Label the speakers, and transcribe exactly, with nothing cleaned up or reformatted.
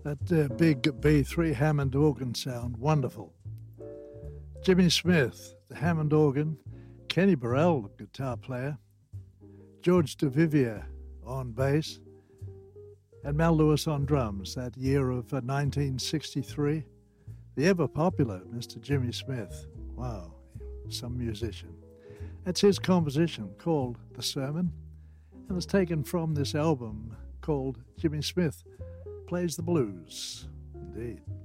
Speaker 1: That uh, big B three Hammond organ sound, wonderful. Jimmy Smith, the Hammond organ, Kenny Burrell, the guitar player, George Duvivier on bass, and Mel Lewis on drums. That year of uh, nineteen sixty-three, the ever-popular Mister Jimmy Smith. Wow, some musician. That's his composition called The Sermon, and it's taken from this album called Jimmy Smith Plays the Blues. Indeed.